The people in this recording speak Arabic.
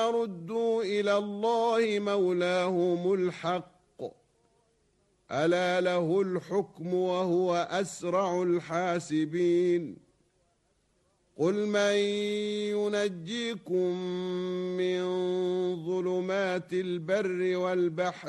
ردوا إلى الله مولاهم الحق ألا له الحكم وهو أسرع الحاسبين قل من ينجيكم من ظلمات البر والبحر